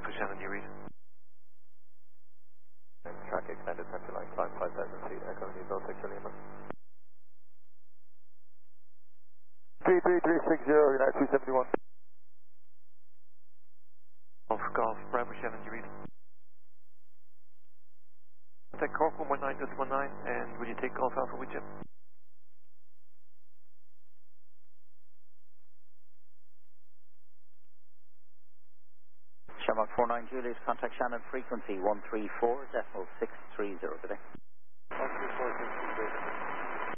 for Shannon, you read. Track extended center line, climb 5,000 feet, Echo New Bill 6 Lima. 33360, United 371. Golf, Bravo Shannon, you read. Take Cork 119, just 19, and will you take Golf Alpha with you? Shamrock 49 Juliet, contact Shannon, frequency 134.630 today. 134.630.